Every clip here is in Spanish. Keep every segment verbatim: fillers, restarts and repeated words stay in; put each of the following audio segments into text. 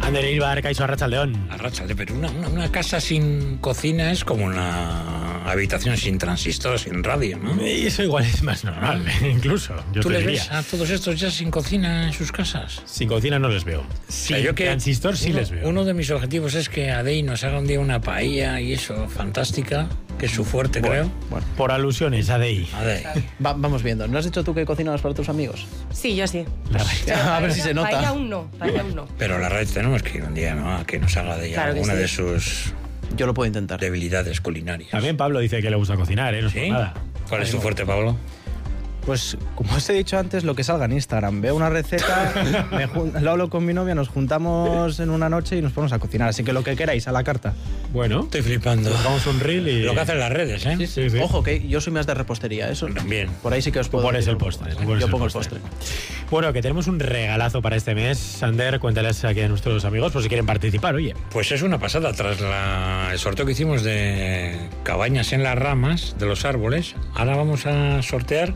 Ander Irbar, Kaixo, Arratsaldeon. Arratsalde, pero una, una, una casa sin cocina es como una habitación sin transistor, sin radio, ¿no? Y eso igual es más normal, incluso. Yo ¿Tú te les diría. ves a todos estos ya sin cocina en sus casas? Sin cocina no les veo. Sin yo que transistor sí uno, les veo. Uno de mis objetivos es que Adey nos haga un día una paella y eso, fantástica, que es su fuerte, Bueno, creo. Bueno, por alusiones, Adey. Adey. Va, vamos viendo. ¿No has dicho tú que cocinabas para tus amigos? Sí, yo sí. La a ver si se nota. Paella aún no, paella aún no. Pero la red tenemos que ir un día, ¿no? A que nos haga de ella Claro que alguna sí. de sus Yo lo puedo intentar. debilidades culinarias. También Pablo dice que le gusta cocinar, ¿eh? No es por ¿Sí? nada. ¿Cuál es su fuerte, Pablo? Pues, como os he dicho antes, lo que salga en Instagram. Veo una receta, me jun- lo hablo con mi novia, nos juntamos en una noche y nos ponemos a cocinar. Así que lo que queráis, a la carta. Bueno, Estoy flipando. hagamos un reel y... Lo que hacen las redes, ¿eh? Sí, sí. Ojo, que yo soy más de repostería, eso. También. Por ahí sí que os Tú puedo pones decir el un poco postre. más. tú pones Yo el pongo el postre. postre. Bueno, que tenemos un regalazo para este mes. Sander, cuéntales aquí a nuestros amigos por si quieren participar, oye. Pues es una pasada. Tras la- el sorteo que hicimos de cabañas en las ramas de los árboles, ahora vamos a sortear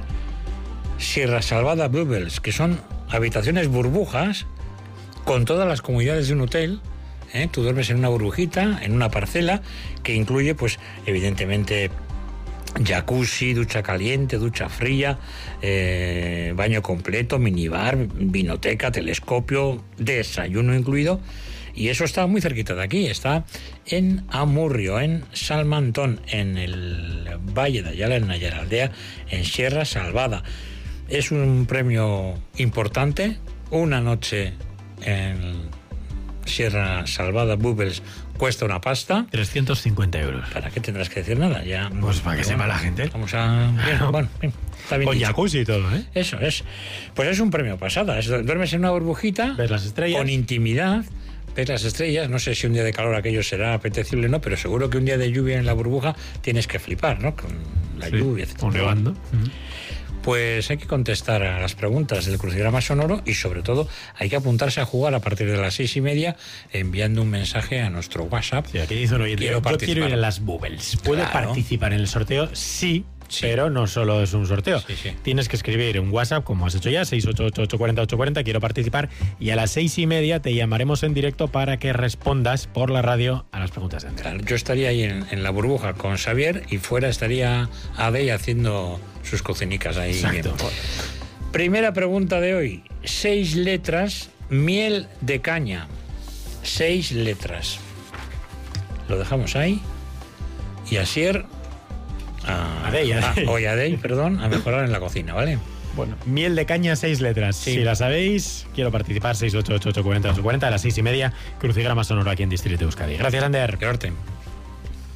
Sierra Salvada Bubbles, que son habitaciones burbujas con todas las comodidades de un hotel. ¿eh? Tú duermes en una burbujita, en una parcela, que incluye, pues, evidentemente, jacuzzi, ducha caliente, ducha fría, eh, baño completo, minibar, vinoteca, telescopio, desayuno incluido. Y eso está muy cerquita de aquí, está en Amurrio, en Salmantón, en el Valle de Ayala, en Nayaraldea, en Sierra Salvada. Es un premio importante, una noche en Sierra Salvada Bubbles cuesta una pasta. trescientos cincuenta euros. ¿Para qué tendrás que decir nada? Ya, Pues para que bueno, sepa la gente. Vamos a... Bien, bueno, bien, está bien Con dicho. jacuzzi y todo, ¿eh? Eso es. Pues es un premio pasada. Es- duermes en una burbujita. Ves las estrellas. Con intimidad. Ves las estrellas. No sé si un día de calor aquello será apetecible o no, pero seguro que un día de lluvia en la burbuja tienes que flipar, ¿no? Con la Sí, lluvia, etcétera. o nevando. Pues hay que contestar a las preguntas del crucigrama sonoro y sobre todo hay que apuntarse a jugar a partir de las seis y media enviando un mensaje a nuestro WhatsApp. Sí, aquí dice un oyente, Quiero yo quiero participar. ir a las Bubbles. ¿Puedo Claro. participar en el sorteo? Sí, Sí. pero no solo es un sorteo. Sí, sí. Tienes que escribir un WhatsApp, como has hecho ya, seis ocho ocho, ocho cuatro cero, ocho cuatro cero, quiero participar, y a las seis y media te llamaremos en directo para que respondas por la radio a las preguntas de Andrés. Claro, yo estaría ahí en, en la burbuja con Xavier y fuera estaría Adey haciendo sus cocinicas ahí. Exacto. Bien. Primera pregunta de hoy. Seis letras, miel de caña. Seis letras. Lo dejamos ahí. Y Asier... A, Adey, Adey. a- o y Adey, perdón, a mejorar en la cocina, ¿vale? Bueno, miel de caña, seis letras. Sí. Si la sabéis, quiero participar, seis ocho ocho, ocho cuatro cero, ocho cuatro cero, a las seis y media, crucigrama sonoro aquí en Distrito Euskadi. Gracias, Ander. Qué arte.